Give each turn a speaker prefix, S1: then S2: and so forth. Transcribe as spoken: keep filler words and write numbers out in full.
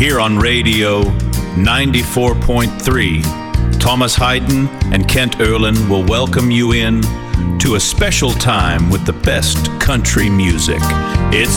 S1: here on Radio ninety-four point three. Thomas Hayden and Kent Erlin will welcome you in to a special time with the best country music. It's